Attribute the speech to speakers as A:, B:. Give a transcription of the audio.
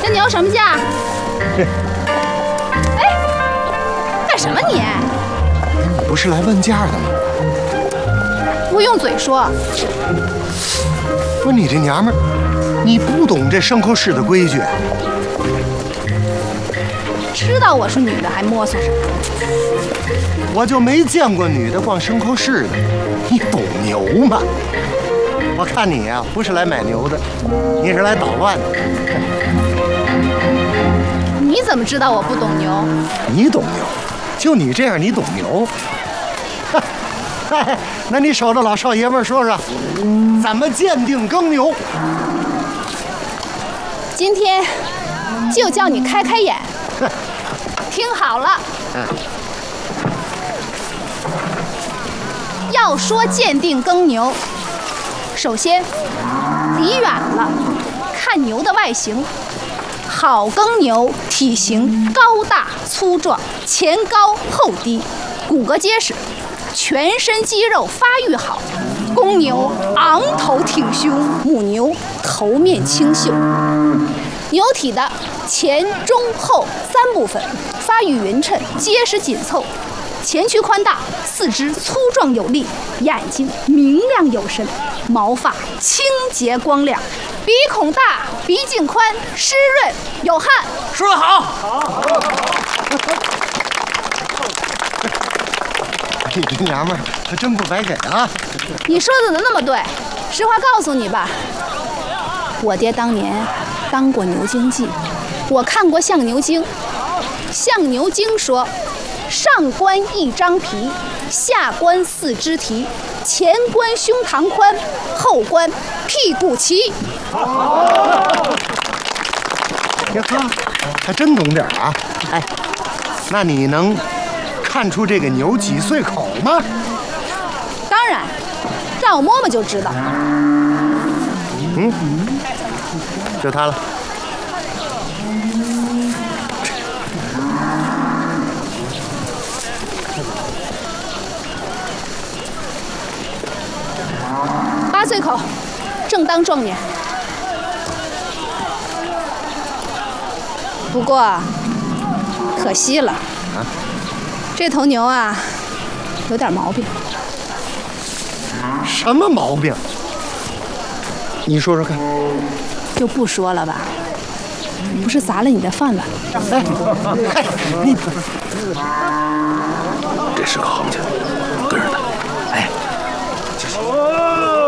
A: 跟你要什么价？哎，干什么你？
B: 你不是来问价的吗？
A: 不用嘴说。
B: 不，你这娘们儿，你不懂这牲口市的规矩。
A: 知道我是女的还摸索什么？
B: 我就没见过女的逛牲口市的，你懂牛吗？我看你呀，不是来买牛的，你是来捣乱的。
A: 你怎么知道我不懂牛？
B: 你懂牛，就你这样，你懂牛？那你守着老少爷们说说，怎么鉴定耕牛？
A: 今天就叫你开开眼，听好了。要说鉴定耕牛，首先离远了看牛的外形。好耕牛体型高大粗壮，前高后低，骨骼结实，全身肌肉发育好。公牛昂头挺胸，母牛头面清秀。牛体的前中后3部分发育匀称，结实紧凑。前躯宽大，四肢粗壮有力，眼睛明亮有神，毛发清洁光亮，鼻孔大，鼻径宽，湿润有汗。
C: 说得好，好。
B: 你这娘们儿可真不白给啊！
A: 你说的那么对，实话告诉你吧，我爹当年当过牛经记，我看过相牛经。相牛经说，上关1张皮，下关4只蹄，前关胸膛宽，后关屁股齐。
B: 呀呵，还真懂点啊！哎，那你能看出这个牛几岁口吗？
A: 当然，让我摸摸就知道。
B: 就它了。
A: 8岁口，正当壮年。不过，可惜了，这头牛啊，有点毛病。
B: 什么毛病？你说说看。
A: 就不说了吧，不是砸了你的饭碗。
B: 哎，你
C: 这是个行情，跟着他。哎，